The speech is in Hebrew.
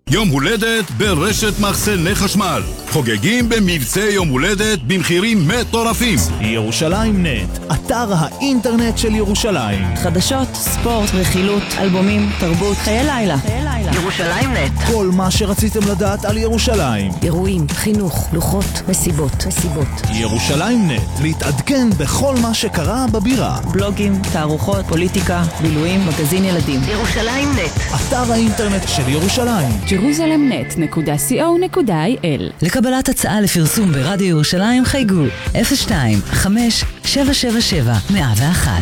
יום הולדת ברשת מחסני חשמל. חוגגים במבצע יום הולדת במחירים מטורפים. ירושלים נט, אתר האינטרנט של ירושלים. חדשות, ספורט, רכילות, אלבומים, תרבות, חיי לילה. ירושלים נט. כל מה שרציתם לדעת על ירושלים. אירועים, חינוך, לוחות, מסיבות. ירושלים נט, להתעדכן בכל מה שקרה בבירה. בלוגים, תערוכות, פוליטיקה, בילויים, מגזין ילדים. ירושלים נט. אתר האינטרנט של ירושלים. jerusalemnet.co.il. לקבלת הצעה לפרסום ברדיו ירושלים חייגו 02-5-777-101.